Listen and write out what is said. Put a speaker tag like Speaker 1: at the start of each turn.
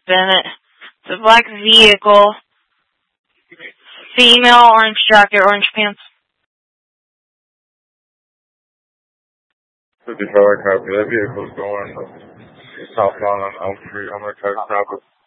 Speaker 1: Bennett. It's a black vehicle. Female, orange jacket, orange pants.
Speaker 2: 54 copy. That vehicle's going southbound on Elm Street. I'm going to try to stop it.